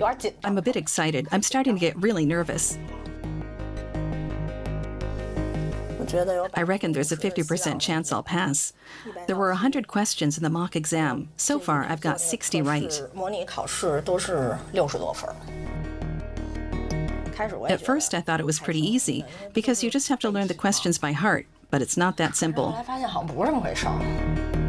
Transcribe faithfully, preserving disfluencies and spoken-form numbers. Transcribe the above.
I'm a bit excited. I'm starting to get really nervous. I reckon there's a fifty percent chance I'll pass. There were one hundred questions in the mock exam. So far, I've got sixty right. At first, I thought it was pretty easy, because you just have to learn the questions by heart, but it's not that simple.